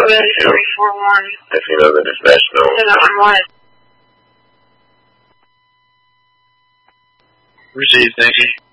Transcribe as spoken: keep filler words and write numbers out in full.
seven three four one. If you know the dispatch bill. seven one one. Received, thank you.